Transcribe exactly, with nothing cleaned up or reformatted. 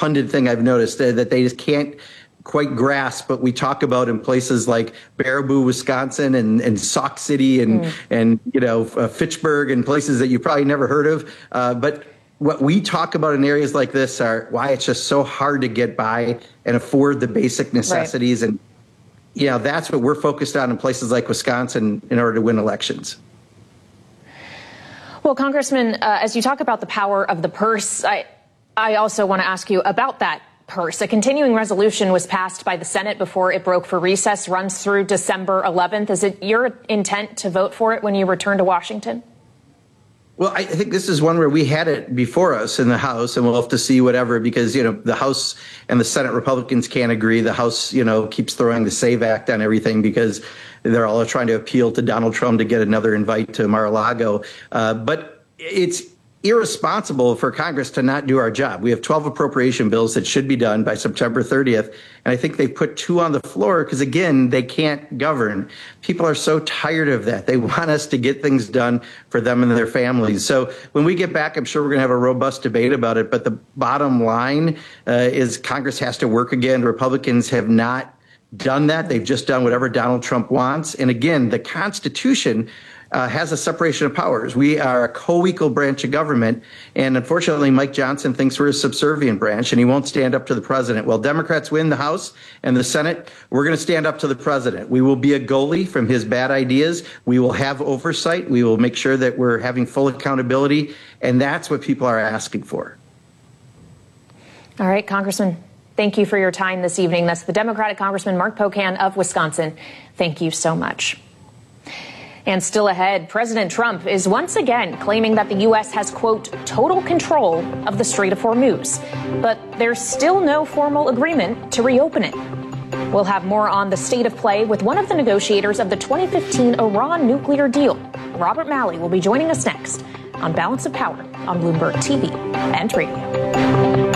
pundit thing I've noticed, uh, that they just can't quite grasp, but we talk about in places like Baraboo, Wisconsin, and, and Sauk City, and, mm. and you know, uh, Fitchburg, and places that you probably never heard of. Uh, but what we talk about in areas like this are why it's just so hard to get by and afford the basic necessities. Right. And, you know, that's what we're focused on in places like Wisconsin in order to win elections. Well, Congressman, uh, as you talk about the power of the purse, I, I also want to ask you about that purse. A continuing resolution was passed by the Senate before it broke for recess, runs through December eleventh. Is it your intent to vote for it when you return to Washington? Well, I think this is one where we had it before us in the House, and we'll have to see whatever, because, you know, the House and the Senate Republicans can't agree. The House, you know, keeps throwing the SAVE Act on everything because they're all trying to appeal to Donald Trump to get another invite to Mar-a-Lago. Uh, but it's irresponsible for Congress to not do our job. We have twelve appropriation bills that should be done by September thirtieth. And I think they put two on the floor because, again, they can't govern. People are so tired of that. They want us to get things done for them and their families. So when we get back, I'm sure we're going to have a robust debate about it. But the bottom line uh, is Congress has to work again. Republicans have not done that. They've just done whatever Donald Trump wants. And again, the Constitution Uh, has a separation of powers. We are a co-equal branch of government, and unfortunately, Mike Johnson thinks we're a subservient branch, and he won't stand up to the president. Well, Democrats win the House and the Senate. We're going to stand up to the president. We will be a goalie from his bad ideas. We will have oversight. We will make sure that we're having full accountability, and that's what people are asking for. All right, Congressman, thank you for your time this evening. That's the Democratic Congressman Mark Pocan of Wisconsin. Thank you so much. And still ahead, President Trump is once again claiming that the U S has, quote, total control of the Strait of Hormuz. But there's still no formal agreement to reopen it. We'll have more on the state of play with one of the negotiators of the twenty fifteen Iran nuclear deal. Robert Malley will be joining us next on Balance of Power on Bloomberg T V and Radio.